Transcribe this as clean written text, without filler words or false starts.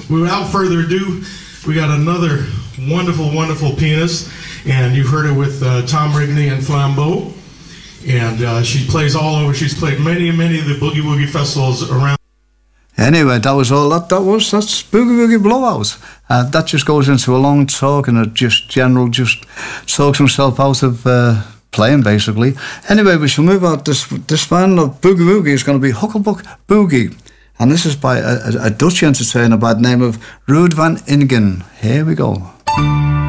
without further ado, we got another wonderful, wonderful pianist, and you've heard her with Tom Rigney and Flambeau, and she plays all over. She's played many of the Boogie Woogie festivals around. Anyway, that was all that's Boogie Woogie Blowout. That just goes into a long talk, and it just talks himself out of playing, basically. Anyway, we shall move on. This band of Boogie Woogie is going to be Hucklebuck Boogie, and this is by a Dutch entertainer by the name of Ruud van Ingen. Here we go.